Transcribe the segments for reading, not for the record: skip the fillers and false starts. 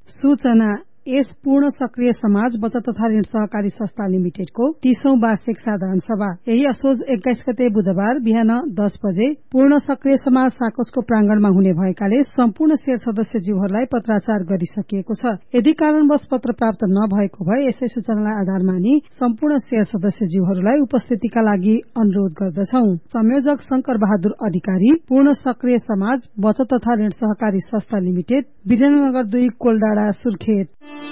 सूचना यस पूर्ण सक्रिय समाज बचत तथा ऋण सहकारी संस्था लिमिटेडको 30औं वार्षिक साधारण सभा यही असोज 21 गते बुधबार बिहान 10 बजे पूर्ण सक्रिय समाज साकोसको प्रांगणमा हुने भएकाले सम्पूर्ण शेयर सदस्यज्यूहरूलाई पत्राचार गरिसकिएको छ। यदि कारणवश पत्र प्राप्त नभएको भए यसै सूचनालाई आधार मानी सम्पूर्ण शेयर सदस्यज्यूहरूलाई उपस्थितिका लागि अनुरोध गर्दछौं। संयोजक शंकर बहादुर अधिकारी, पूर्ण सक्रिय समाज बचत तथा ऋण सहकारी संस्था लिमिटेड, विजयनगर 2 कोलडाँडा सुर्खेत।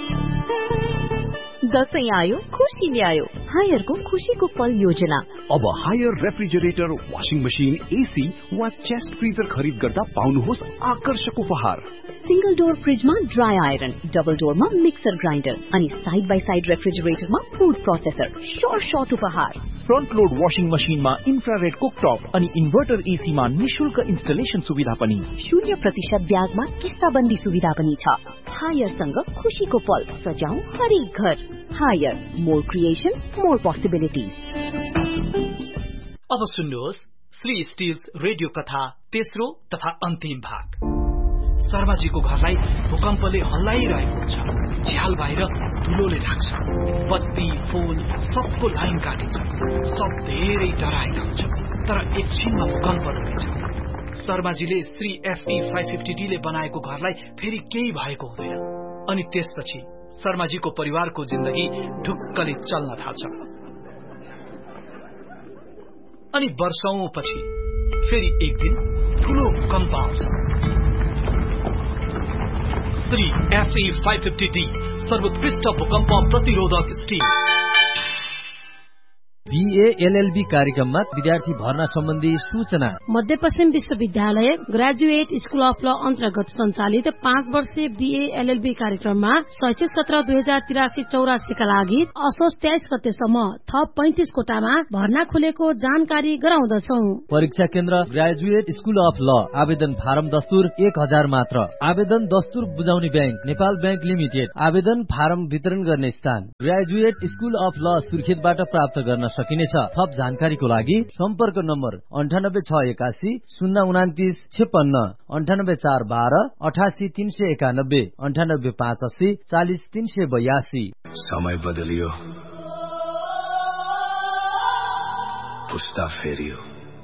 दशैं आयो खुशी ल्यायो। हायरको खुशीको पल योजना। अब higher refrigerator, washing machine, AC वा चेस्ट फ्रिजर खरिद गर्दा पाउनुहोस् आकर्षक उपहार। सिंगल डोर फ्रिजमा dry iron, double डोरमा mixer grinder अनि side by side रेफ्रिजरेटरमा food processor. Short उपहार। फ्रन्ट लोड वाशिङ मशिनमा इन्फ्रारेड कुकटप अनि इन्भर्टर एसीमा निशुल्क इन्स्टलेसन सुविधा पनि। 0% ब्याजमा किस्ताबन्दी सुविधा पनि छ। हायरसँग खुशीको पल सजाऊ हरेक घर। Higher, more creation, more possibilities. अब सुन्नुहोस् श्री स्टिल्स रेडियो कथा तेस्रो तथा अन्तिम भाग। शर्माजीको घरलाई भूकम्पले हल्लाइरहेको छ। झ्याल बाहिर धुलोले ढाक्छ। बत्ती, फोन सबको लाइन काटिन्छ। सब धेरै डराएका हुन्छ। तर एकछिनमा भूकम्प रोकिन्छ। शर्माजीले श्री FE 550D ले बनाएको घरलाई फेरि केही भएको हुँदैन। अनि त्यसपछि शर्माजीको परिवारको जिन्दगी ढुक्कले चल्न थाल्छ। अनि वर्षौंपछि फेरि एक दिन ठूलो भूकम्प आउँछ। श्री FE 550D सर्वोत्कृष्ट भूकम्प प्रतिरोधक स्टिल। BA LLB कार्यक्रममा विद्यार्थी भर्ना सम्बन्धी सूचना। मध्यपश्चिम विश्वविद्यालय ग्रेजुएट स्कूल अफ ल अन्तर्गत सञ्चालित 5 वर्षीय BA LLB कार्यक्रममा शैक्षिक सत्र 2083-84 का लागि असोज 23 गतेसम्म थप 35 कोटामा भर्ना खुलेको जानकारी गराउँदछौं। परीक्षा केन्द्र ग्रेजुएट स्कूल अफ ल। आवेदन फारम दस्तुर 1000 मात्र। आवेदन दस्तुर बुझाउने ब्याङ्क नेपाल ब्याङ्क लिमिटेड। आवेदन फारम वितरण गर्ने स्थान ग्रेजुएट स्कूल अफ ल सुर्खेतबाट प्राप्त गर्न सकिनेछ। थप जानकारीको लागि सम्पर्क नम्बर 98681 029 56, 98412 88391, 98580 40382। समय बदलियो, पुस्ता फेरियो।